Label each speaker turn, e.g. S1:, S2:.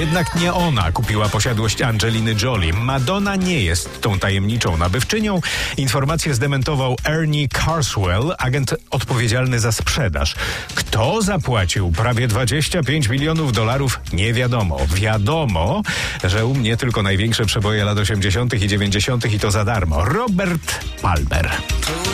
S1: jednak nie ona kupiła posiadłość Angeliny Jolie. Madonna nie jest tą tajemniczą nabywczynią. Informację zdementował Ernie Carswell, agent odpowiedzialny za sprzedaż. Kto zapłacił prawie $25 milionów? Nie wiadomo. Wiadomo, że u mnie tylko największe przeboje lat 80. i 90. i to za darmo. Robert Palmer.